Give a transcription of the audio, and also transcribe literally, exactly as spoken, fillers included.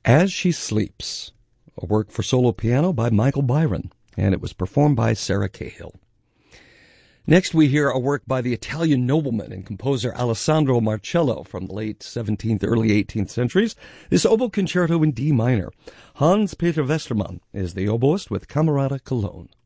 As She Sleeps, a work for solo piano by Michael Byron, and it was performed by Sarah Cahill. Next, we hear a work by the Italian nobleman and composer Alessandro Marcello from the late seventeenth, early eighteenth centuries. This oboe concerto in D minor. Hans-Peter Westermann is the oboist with Camerata Cologne.